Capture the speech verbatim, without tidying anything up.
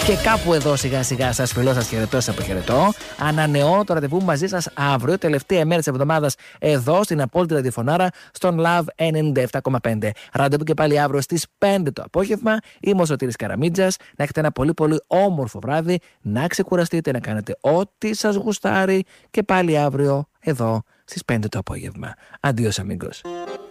Και κάπου εδώ σιγά σιγά σας φιλώ, σας χαιρετώ, σας αποχαιρετώ. Ανανεώνω το ραντεβού μαζί σας αύριο, τελευταία μέρα της εβδομάδας, εδώ στην απόλυτη ραδιοφωνάρα, στον Love ενενήντα επτά κόμμα πέντε. Ραντεβού και πάλι αύριο στις πέντε το απόγευμα. Είμαι ο Σωτήρης Καραμίτζας. Να έχετε ένα πολύ πολύ όμορφο βράδυ, να ξεκουραστείτε, να κάνετε ό,τι σας γουστάρει και πάλι αύριο εδώ στις πέντε το απόγευμα. Αντίος αμίγκος.